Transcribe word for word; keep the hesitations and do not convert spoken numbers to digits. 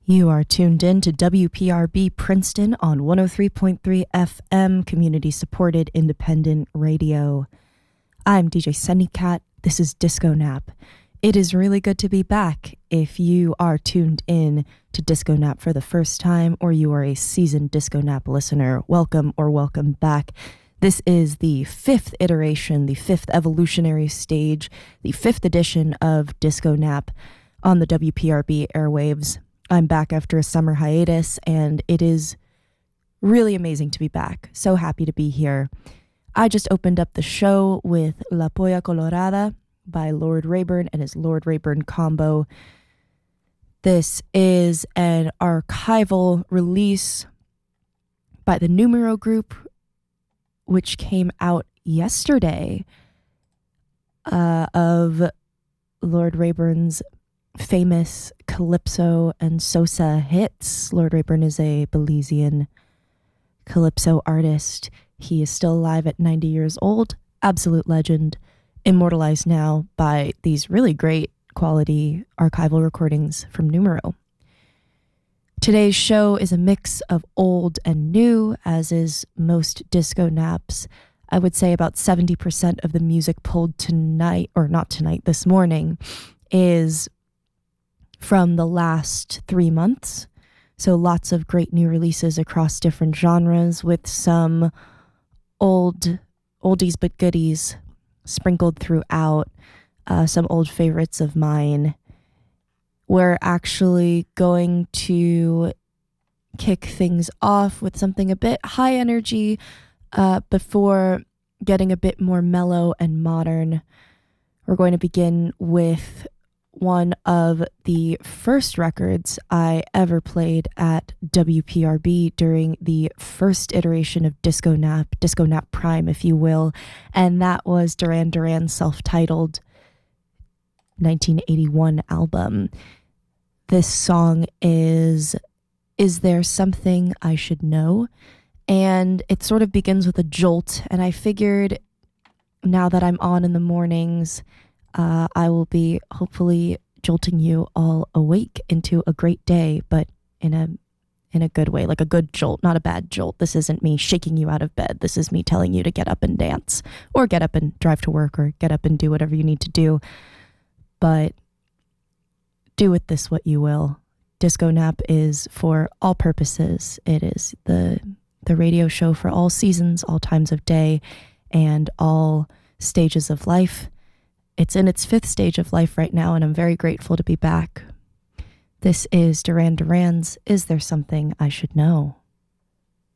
You are tuned in to W P R B Princeton on one oh three point three F M, community-supported independent radio. I'm D J Sunnycat. This is Disco Nap. It is really good to be back. If you are tuned in to Disco Nap for the first time, or you are a seasoned Disco Nap listener, welcome or welcome back. This is the fifth iteration, the fifth evolutionary stage, the fifth edition of Disco Nap on the W P R B airwaves. I'm back after a summer hiatus, and it is really amazing to be back. So happy to be here. I just opened up the show with La Polla Colorada by Lord Rayburn and his Lord Rayburn combo. This is an archival release by the Numero Group, which came out yesterday, uh, of Lord Rayburn's famous Calypso and Sosa hits. Lord Rayburn is a Belizean Calypso artist. He is still alive at ninety years old, absolute legend, immortalized now by these really great quality archival recordings from Numero. Today's show is a mix of old and new, as is most Disco Naps. I would say about seventy percent of the music pulled tonight, or not tonight, this morning, is from the last three months. So lots of great new releases across different genres, with some old oldies but goodies sprinkled throughout, uh, some old favorites of mine. We're actually going to kick things off with something a bit high energy uh, before getting a bit more mellow and modern. We're going to begin with one of the first records I ever played at W P R B during the first iteration of Disco Nap, Disco Nap Prime, if you will, and that was Duran Duran's self-titled nineteen eighty-one album. This song is Is There Something I Should Know? And it sort of begins with a jolt, and I figured now that I'm on in the mornings, Uh, I will be hopefully jolting you all awake into a great day, but in a in a good way, like a good jolt, not a bad jolt. This isn't me shaking you out of bed. This is me telling you to get up and dance, or get up and drive to work, or get up and do whatever you need to do. But do with this what you will. Disco Nap is for all purposes. It is the the radio show for all seasons, all times of day, and all stages of life. It's in its fifth stage of life right now, and I'm very grateful to be back. This is Duran Duran's Is There Something I Should Know?